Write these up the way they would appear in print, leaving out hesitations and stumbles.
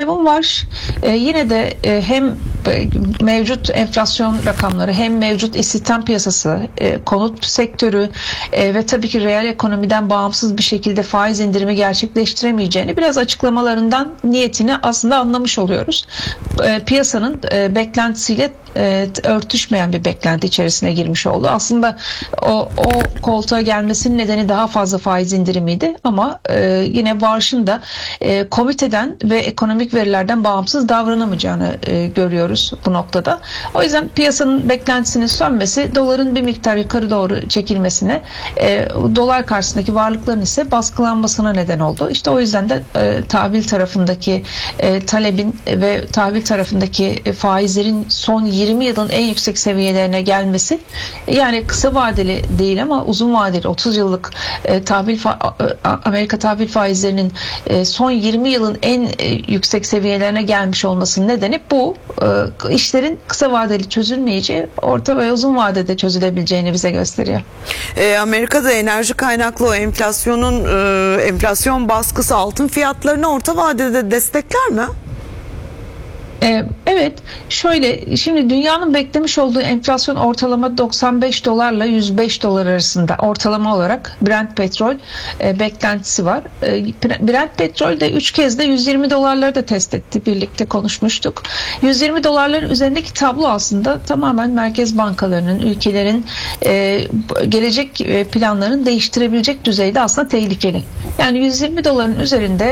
kaybım var. Yine de hem mevcut enflasyon rakamları hem mevcut istihdam piyasası, konut sektörü ve tabii ki reel ekonomiden bağımsız bir şekilde faiz indirimi gerçekleştiremeyeceğini biraz açıklamalarından niyetini aslında anlamış oluyoruz. Piyasanın beklentisiyle örtüşmeyen bir beklenti içerisine girmiş oldu. Aslında o koltuğa gelmesinin nedeni daha fazla faiz indirimiydi ama yine Varş'ın da komiteden ve ekonomik verilerden bağımsız davranamayacağını görüyoruz bu noktada. O yüzden piyasanın beklentisinin sönmesi, doların bir miktar yukarı doğru çekilmesine, dolar karşısındaki varlıkların ise baskılanmasına neden oldu. İşte o yüzden de tahvil tarafındaki talebin ve tahvil tarafındaki faizlerin son 20 yılın en yüksek seviyelerine gelmesi, yani kısa vadeli değil ama uzun vadeli 30 yıllık Amerika tahvil faizlerinin son 20 yılın en yüksek seviyelerine gelmiş olmasının nedeni bu. İşlerin kısa vadeli çözülmeyeceği, orta ve uzun vadede çözülebileceğini bize gösteriyor. Amerika'da enerji kaynaklı o enflasyon baskısı altın fiyatlarını orta vadede destekler mi? Evet, şöyle, şimdi dünyanın beklemiş olduğu enflasyon ortalama 95 dolarla 105 dolar arasında ortalama olarak Brent petrol beklentisi var. Brent petrol de 3 kez de 120 dolarları da test etti, birlikte konuşmuştuk. 120 dolarların üzerindeki tablo aslında tamamen merkez bankalarının, ülkelerin gelecek planlarını değiştirebilecek düzeyde aslında tehlikeli. Yani 120 doların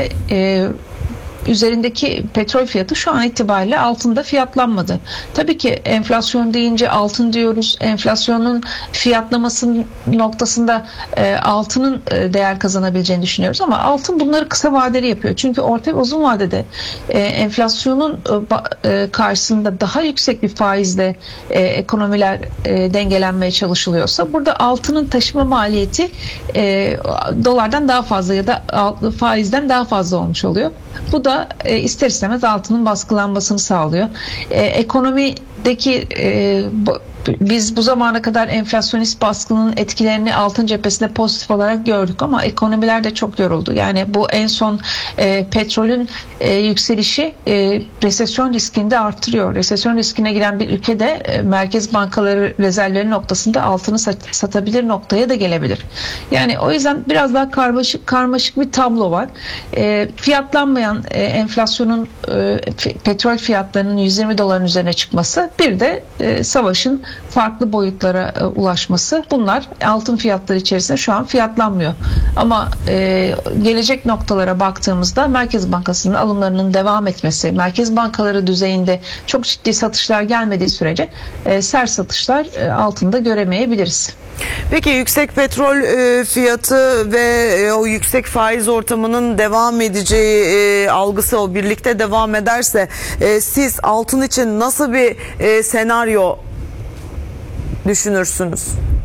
üzerindeki petrol fiyatı şu an itibariyle altında fiyatlanmadı. Tabii ki enflasyon deyince altın diyoruz. Enflasyonun fiyatlaması noktasında altının değer kazanabileceğini düşünüyoruz ama altın bunları kısa vadeli yapıyor. Çünkü orta ve uzun vadede enflasyonun karşısında daha yüksek bir faizle ekonomiler dengelenmeye çalışılıyorsa, burada altının taşıma maliyeti dolardan daha fazla ya da faizden daha fazla olmuş oluyor. Bu da ister istemez altının baskılanmasını sağlıyor. Ekonomideki biz bu zamana kadar enflasyonist baskının etkilerini altın cephesinde pozitif olarak gördük ama ekonomiler de çok yoruldu. Yani bu en son petrolün yükselişi resesyon riskini de artırıyor. Resesyon riskine giren bir ülkede merkez bankaları rezervleri noktasında altını satabilir noktaya da gelebilir. Yani o yüzden biraz daha karmaşık bir tablo var. Fiyatlanmayan enflasyonun petrol fiyatlarının 120 doların üzerine çıkması, bir de savaşın farklı boyutlara ulaşması, bunlar altın fiyatları içerisinde şu an fiyatlanmıyor. Ama gelecek noktalara baktığımızda Merkez Bankası'nın alımlarının devam etmesi, merkez bankaları düzeyinde çok ciddi satışlar gelmediği sürece sert satışlar altında göremeyebiliriz. Peki yüksek petrol fiyatı ve o yüksek faiz ortamının devam edeceği algısı o birlikte devam ederse siz altın için nasıl bir senaryo düşünürsünüz?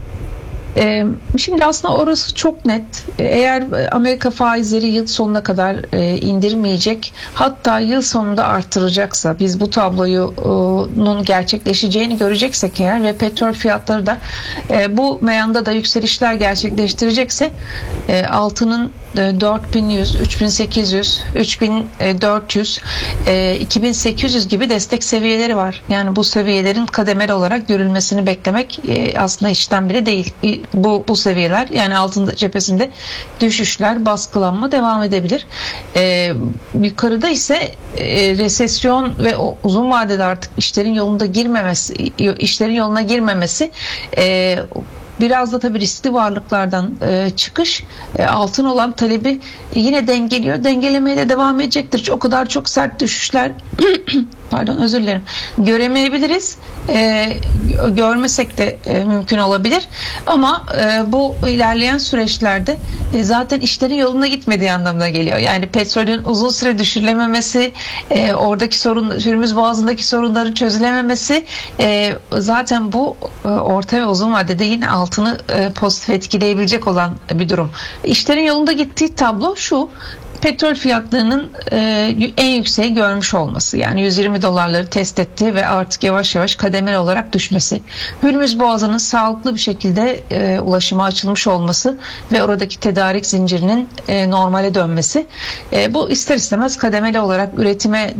Şimdi aslında orası çok net. Eğer Amerika faizleri yıl sonuna kadar indirmeyecek, hatta yıl sonunda artıracaksa, biz bu tablonun gerçekleşeceğini göreceksek eğer ve petrol fiyatları da bu meyanda da yükselişler gerçekleştirecekse, altının 4100, 3800, 3400, 2800 gibi destek seviyeleri var. Yani bu seviyelerin kademeli olarak görülmesini beklemek aslında işten bile değil. Bu seviyeler, yani altın cephesinde düşüşler, baskılanma devam edebilir. Yukarıda ise resesyon ve uzun vadede artık işlerin yoluna girmemesi, biraz da tabii riskli varlıklardan çıkış altın olan talebi yine dengelemeye de devam edecektir. O kadar çok sert düşüşler özür dilerim, göremeyebiliriz. Görmesek de mümkün olabilir. Ama bu ilerleyen süreçlerde zaten işlerin yoluna gitmediği anlamına geliyor. Yani petrolün uzun süre düşürülememesi, oradaki Hürmüz Boğazı'ndaki sorunların çözülememesi, zaten bu orta ve uzun vadede yine altını pozitif etkileyebilecek olan bir durum. İşlerin yolunda gittiği tablo şu: petrol fiyatlarının en yükseği görmüş olması, yani 120 dolarları test etti ve artık yavaş yavaş kademeli olarak düşmesi, Hürmüz Boğazı'nın sağlıklı bir şekilde ulaşıma açılmış olması ve oradaki tedarik zincirinin normale dönmesi, bu ister istemez kademeli olarak üretime